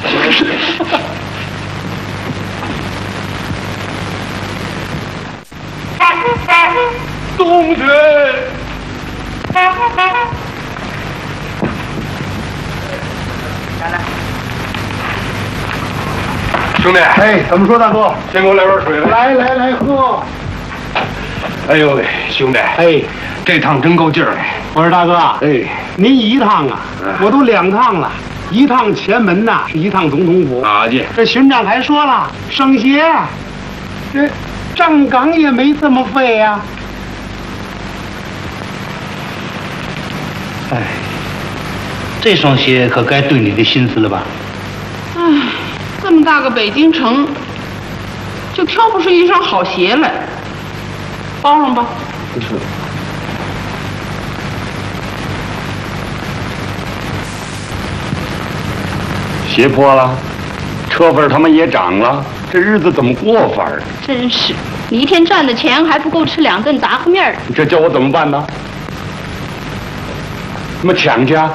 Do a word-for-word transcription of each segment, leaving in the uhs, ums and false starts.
同学，兄弟， 哎，怎么说，大哥？ 先给我来碗水来。 来来来，喝。 哎呦喂，兄弟， 哎， 这趟真够劲儿哎！ 我说大哥， 哎， 您一趟啊，我都两趟了。一趟前门呐，是一趟总统府。 啊去！ 这巡长还说了，生鞋，这站岗也没这么费呀、啊。 哎，这双鞋可该对你的心思了吧？ 唉，这么大个北京城，就挑不出一双好鞋来，包上吧。 不是。鞋破了，车费他妈也涨了，这日子怎么过法儿？ 真是，你一天赚的钱还不够吃两顿杂货面儿。 你这叫我怎么办呢？他妈抢去啊！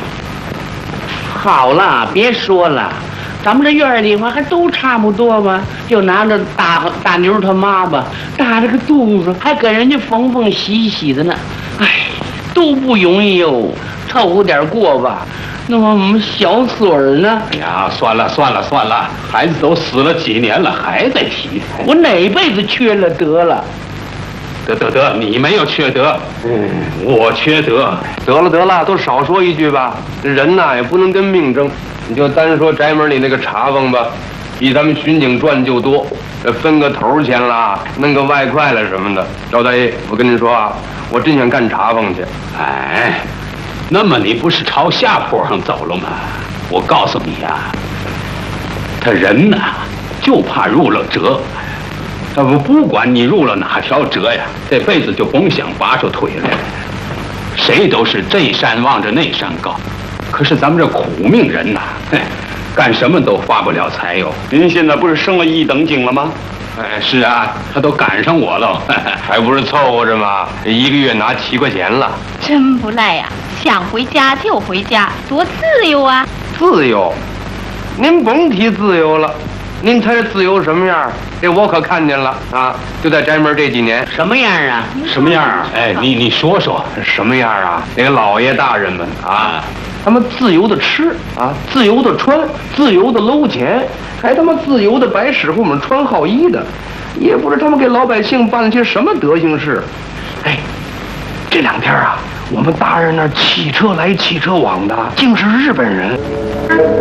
好了，别说了，咱们这院里话还都差不多吧？就拿着大大妞他妈吧，大着个肚子，还给人家缝缝洗洗的呢。哎，都不容易哟，凑合点过吧。那么我们小孙儿呢？ 哎呀，算了算了算了，孩子都死了几年了，还在提。 我哪辈子缺了德了？ 得得得，你没有缺德，嗯，我缺德。 得了得了，都少说一句吧。人呐也不能跟命争。你就单说宅门里那个茶房吧，比咱们巡警赚就多，分个头钱啦，弄个外快了什么的。赵大爷，我跟您说啊，我真想干茶房去。 哎。那么你不是朝下坡上走了吗？我告诉你呀、啊，他人呐就怕入了辙，他不不管你入了哪条辙呀，这辈子就甭想拔出腿来。谁都是这山望着那山高，可是咱们这苦命人呐，干什么都发不了财哟。 您现在不是升了一等警了吗？ 哎，是啊，他都赶上我了， 还不是凑合着吗？一个月拿七块钱了， 真不赖呀、啊！想回家就回家，多自由啊！ 自由？您甭提自由了，您猜这自由什么样？这我可看见了啊！就在宅门这几年， 什么样啊？ 什么样啊？哎，你你说说什么样啊？那个老爷大人们啊，他们自由的吃啊，自由的穿，自由的搂钱，还他妈自由的白使户们穿好衣的，也不知他们给老百姓办了些什么德行事。哎，这两天啊，我们大人那儿汽车来汽车往的，竟是日本人。